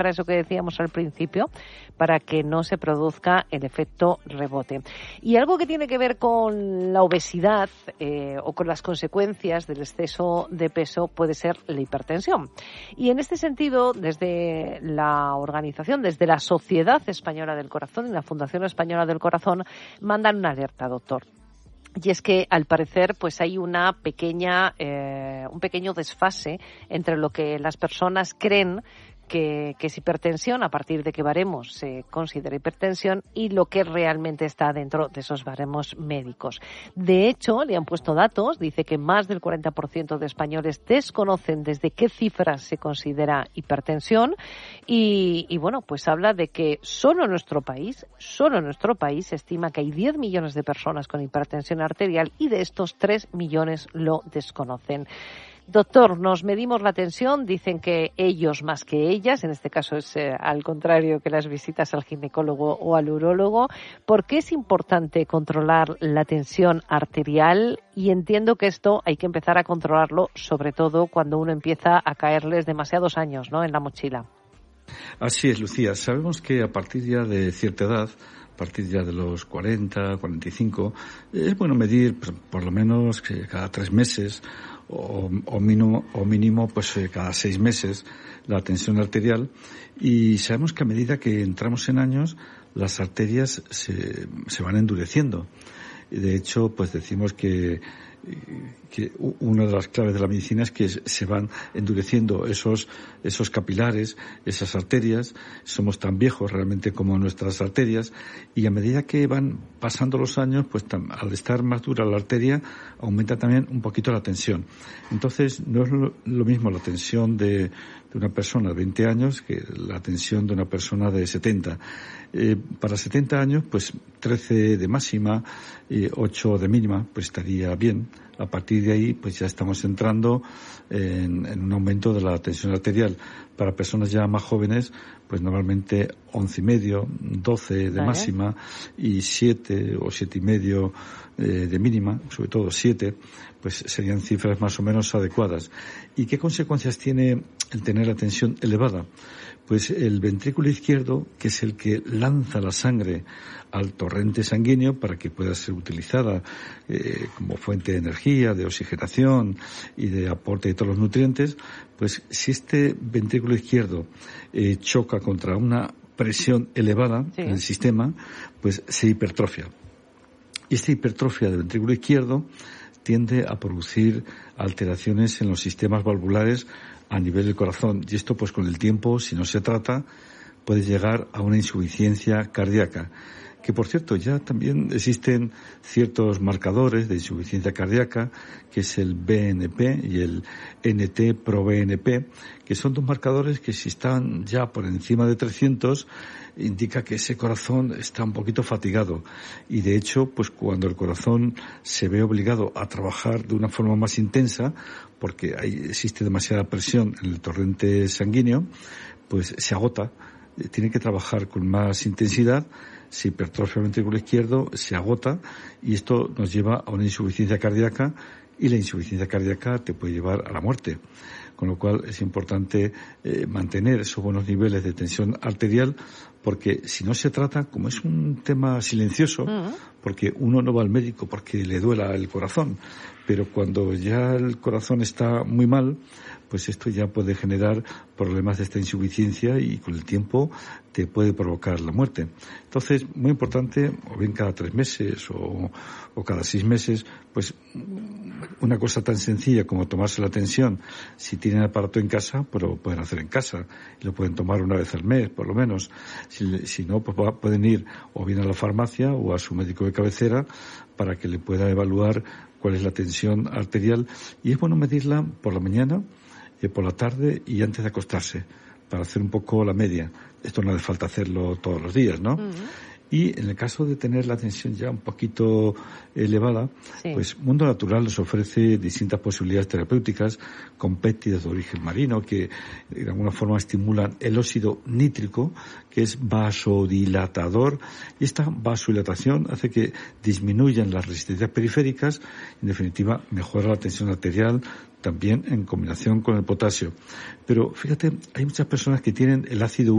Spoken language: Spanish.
para eso que decíamos al principio, para que no se produzca el efecto rebote. Y algo que tiene que ver con la obesidad o con las consecuencias del exceso de peso puede ser la hipertensión. Y en este sentido, desde la organización, desde la Sociedad Española del Corazón y la Fundación Española del Corazón, mandan una alerta, doctor. Y es que, al parecer, pues hay un pequeño desfase entre lo que las personas creen que es hipertensión, a partir de qué baremos se considera hipertensión, y lo que realmente está dentro de esos baremos médicos. De hecho, le han puesto datos, dice que más del 40% de españoles desconocen desde qué cifras se considera hipertensión y bueno, pues habla de que solo en nuestro país se estima que hay 10 millones de personas con hipertensión arterial y de estos 3 millones lo desconocen. Doctor, nos medimos la tensión, dicen que ellos más que ellas, en este caso es al contrario que las visitas al ginecólogo o al urólogo. ¿Por qué es importante controlar la tensión arterial? Y entiendo que esto hay que empezar a controlarlo, sobre todo cuando uno empieza a caerles demasiados años, ¿no?, en la mochila. Así es, Lucía. Sabemos que a partir ya de cierta edad, a partir ya de los 40, 45, es bueno medir por lo menos que cada 3 meses o mínimo pues cada 6 meses la tensión arterial, y sabemos que a medida que entramos en años las arterias se van endureciendo. De hecho, pues decimos que una de las claves de la medicina es que se van endureciendo esos capilares, esas arterias. Somos tan viejos realmente como nuestras arterias, y a medida que van pasando los años, pues al estar más dura la arteria, aumenta también un poquito la tensión. Entonces, no es lo mismo la tensión de una persona de 20 años que la tensión de una persona de 70. Para 70 años, pues 13 de máxima, 8 de mínima, pues estaría bien. A partir de ahí, pues ya estamos entrando en un aumento de la tensión arterial. Para personas ya más jóvenes, pues normalmente 11,5, 12 de máxima y 7 o 7,5 de mínima, sobre todo 7, pues serían cifras más o menos adecuadas. ¿Y qué consecuencias tiene el tener la tensión elevada? Pues el ventrículo izquierdo, que es el que lanza la sangre al torrente sanguíneo para que pueda ser utilizada como fuente de energía, de oxigenación y de aporte de todos los nutrientes, pues si este ventrículo izquierdo choca contra una presión elevada en el sistema, pues se hipertrofia. Y esta hipertrofia del ventrículo izquierdo tiende a producir alteraciones en los sistemas valvulares a nivel del corazón, y esto pues con el tiempo, si no se trata, puede llegar a una insuficiencia cardíaca, que por cierto ya también existen ciertos marcadores de insuficiencia cardíaca, que es el BNP y el NT-proBNP, que son 2 marcadores que si están ya por encima de 300 indica que ese corazón está un poquito fatigado, y de hecho pues cuando el corazón se ve obligado a trabajar de una forma más intensa porque existe demasiada presión en el torrente sanguíneo, pues se agota, tiene que trabajar con más intensidad, se hipertrofia el ventrículo izquierdo, se agota, y esto nos lleva a una insuficiencia cardíaca, y la insuficiencia cardíaca te puede llevar a la muerte. Con lo cual es importante mantener esos buenos niveles de tensión arterial, porque si no se trata, como es un tema silencioso, porque uno no va al médico porque le duela el corazón, pero cuando ya el corazón está muy mal, pues esto ya puede generar problemas de esta insuficiencia y con el tiempo te puede provocar la muerte. Entonces, muy importante, o bien cada 3 meses o cada 6 meses, pues una cosa tan sencilla como tomarse la tensión. Si tienen aparato en casa, pues lo pueden hacer en casa y lo pueden tomar una vez al mes, por lo menos. Si no, pues pueden ir o bien a la farmacia o a su médico de cabecera para que le pueda evaluar cuál es la tensión arterial, y es bueno medirla por la mañana, por la tarde y antes de acostarse, para hacer un poco la media. Esto no hace falta hacerlo todos los días, ¿no? Y en el caso de tener la tensión ya un poquito elevada, pues Mundo Natural nos ofrece distintas posibilidades terapéuticas con péptidos de origen marino que de alguna forma estimulan el óxido nítrico, que es vasodilatador, y esta vasodilatación hace que disminuyan las resistencias periféricas, en definitiva mejora la tensión arterial también en combinación con el potasio. Pero fíjate, hay muchas personas que tienen el ácido